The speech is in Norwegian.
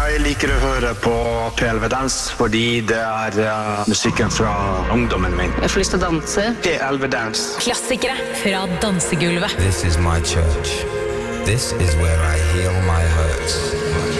Jeg liker å høre på PLV Dans fordi det musikken fra ungdommen min. Jeg får lyst til å danse. PLV Dans. Klassikere fra dansegulvet. This is my church. This is where I heal my hurts.